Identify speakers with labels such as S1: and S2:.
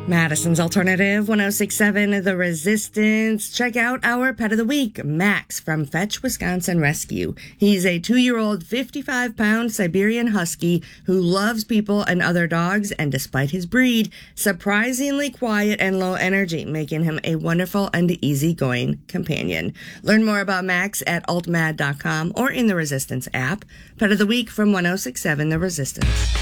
S1: Madison's Alternative 1067 The Resistance. Check out our pet of the week, Max from Fetch Wisconsin Rescue. He's a 2-year-old, 55-pound Siberian Husky who loves people and other dogs, and despite his breed, surprisingly quiet and low energy, making him a wonderful and easygoing companion. Learn more about Max at altmad.com or in the Resistance app. Pet of the week from 1067 The Resistance.